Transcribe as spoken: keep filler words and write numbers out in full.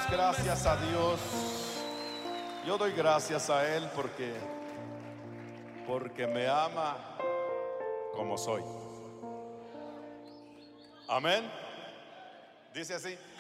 gracias a Dios. Yo doy gracias a Él porque porque me ama como soy. Amén. Dice así.